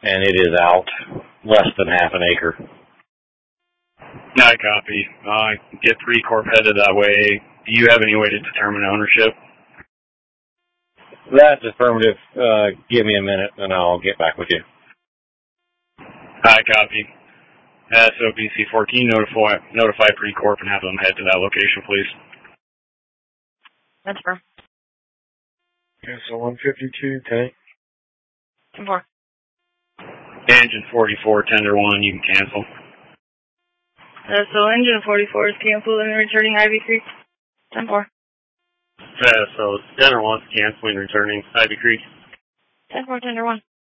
and it is out less than half an acre. I copy. Get 3 Corp headed that way. Do you have any way to determine ownership? That's affirmative. Give me a minute, and I'll get back with you. I copy. SOPC 14, notify 3 Corp and have them head to that location, please. That's fair. Okay, so 152, tank. 10-4. Engine 44, tender 1, you can cancel. So engine 44 is canceled and returning Ivy Creek. 10-4. So tender 1's canceling, returning Ivy Creek. 10-4, tender 1.